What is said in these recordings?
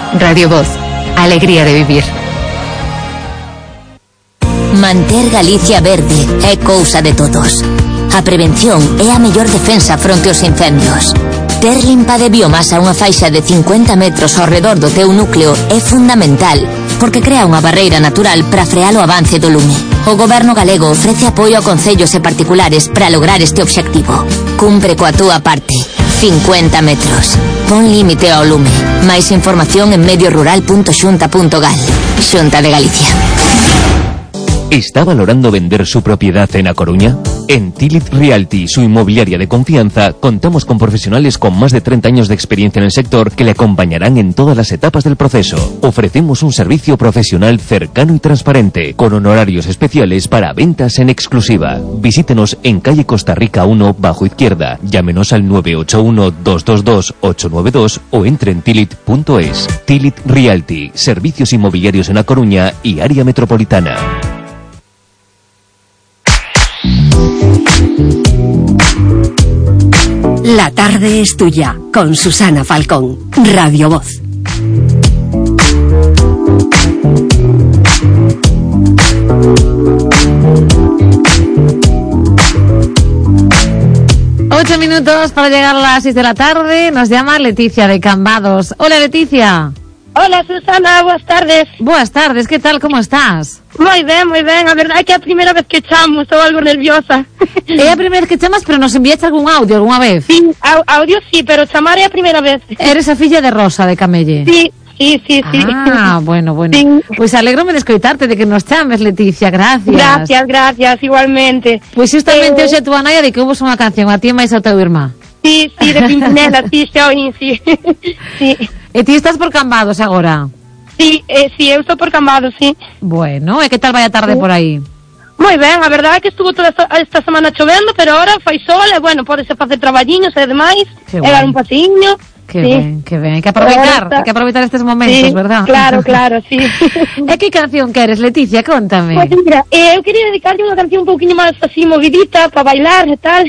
Radio Voz, alegría de vivir. Manter Galicia verde é cousa de todos. A prevención é a mellor defensa fronte aos incendios. Ter limpa de biomasa unha faixa de 50 metros ao redor do teu núcleo é fundamental, porque crea unha barreira natural para frear o avance do lume. O Goberno galego ofrece apoio a concellos e particulares para lograr este obxectivo. Cumpre coa túa parte. 50 metros. Pon límite ao lume. Máis información en mediorural.xunta.gal. Xunta de Galicia. ¿Está valorando vender su propiedad en A Coruña? En Tilit Realty, su inmobiliaria de confianza, contamos con profesionales con más de 30 años de experiencia en el sector que le acompañarán en todas las etapas del proceso. Ofrecemos un servicio profesional cercano y transparente, con honorarios especiales para ventas en exclusiva. Visítenos en calle Costa Rica 1, bajo izquierda. Llámenos al 981-222-892 o entre en tilit.es. Tilit Realty, servicios inmobiliarios en A Coruña y área metropolitana. La tarde es tuya, con Susana Falcón, Radio Voz. Ocho minutos para llegar a las 6 de la tarde. Nos llama Leticia de Cambados. Hola, Leticia. Hola, Susana, boas tardes. Boas tardes, que tal, como estás? Moi ben, a verdade é que é a primeira vez que chamo, estou algo nerviosa. É a primeira vez que chamas, pero nos enviaste algún audio alguna vez? Sí, audio sí, pero chamar é a primeira vez. Eres a filla de Rosa, de Camelle? Sí. Ah, bueno. Sí. Pois alégrome de escoitarte, de que nos chames, Leticia, gracias. Gracias, igualmente. Pois justamente hoxe a túa naia de que houve unha canción, a ti máis ao teu irmá. Sí, de Pimpinela, sí, sí. E ti estás por Cambados agora? Sí, eu estou por Cambados, sí. Bueno, e que tal vai a tarde por aí? Moi ben, a verdade é que estuvo toda esta semana chovendo, pero ahora fai sol, e bueno, podese facer traballiños e demais, e dar un pasiño. Que ben, hai que aproveitar estes momentos, sí, verdad? Claro, sí. E que canción queres, Leticia? Contame. Pois mira, eu quería dedicarlle unha canción un pouquinho máis así movidita, para bailar e tal.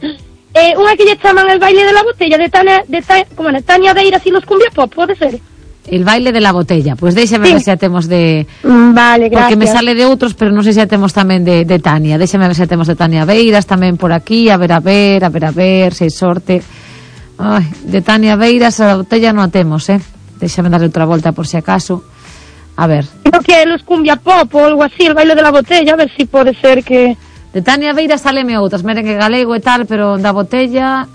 Unha que lle chaman El baile de la botella, de Tania Beiras y los cumbia pop, pode ser? El baile de la botella, pues déxame ver se atemos de... Vale, gracias. Porque me sale de outros, pero non sei se atemos tamén de Tania. Déxame ver se atemos de Tania Beiras tamén por aquí, a ver, se hai sorte. Ai, de Tania Beiras a la botella non atemos, Déxame darle outra volta por si acaso. A ver. Creo que los cumbia pop ou algo así, el baile de la botella, a ver si pode ser que... De Tania Beiras saleme outras, merengue galego e tal, pero da botella...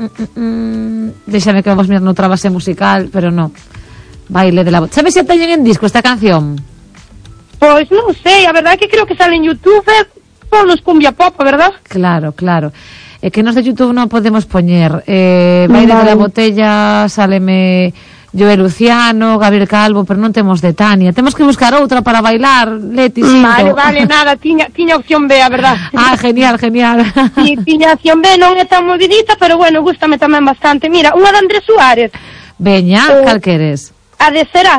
Déxame que vamos mirar noutra base musical, pero non. Baile de la botella. Sabes se teñen en disco esta canción? Pois non sei, a verdade é que creo que sale en YouTube por nos cumbia pop, a verdad? Claro. É que nos de YouTube non podemos poñer. Baile de la botella, saleme... Joel Luciano, Gabriel Calvo, pero non temos de Tania. Temos que buscar outra para bailar, Leti, sinto. Vale, nada, tiña opción B, a verdad. Ah, genial. Sí, tiña opción B, non é tan movidita, pero bueno, gústame tamén bastante. Mira, unha de Andrés Suárez. Veña, cal queres? A de Será,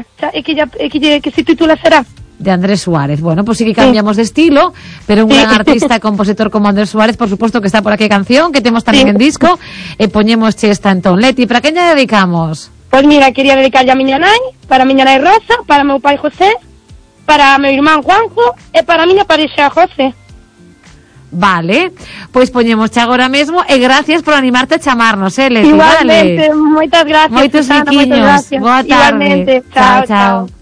que se titula Será. De Andrés Suárez. Bueno, pues sí que cambiamos de estilo, pero un gran artista, compositor como Andrés Suárez, por suposto que está por aquí canción, que temos tamén en disco, e poñemos esta entón. Leti, para quen lle dedicamos? Pois mira, quería dedicarlle a miña nai, para a miña nai Rosa, para meu pai José, para meu irmán Juanjo e para a miña parexa José. Vale, pois poñémosche agora mesmo e gracias por animarte a chamarnos, Leti. Igualmente, moitas gracias. Moitos biquiños. Boa tarde. Igualmente, chao.